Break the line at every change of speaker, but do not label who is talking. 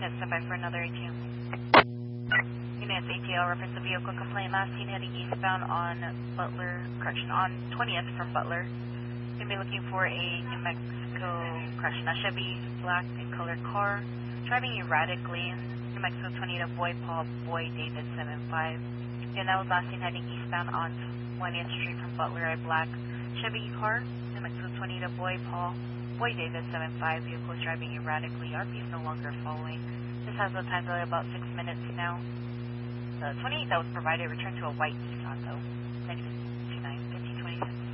units, stand by for another ATM. Units, ATL, reference the vehicle complaint last seen heading eastbound on Butler, on 20th from Butler. Going to be looking for a New Mexico, a Chevy black and colored car, driving erratically. New Mexico 20 to Boy Paul, Boy David 75. And that was last seen heading eastbound on 20th Street from Butler, a black Chevy car. New Mexico 20 to Boy Paul, Boy David 75. Vehicle is driving erratically. RP is no longer following. This has a time delay about 6 minutes now. The 28 that was provided returned to a white Nissan though. 29, 1526.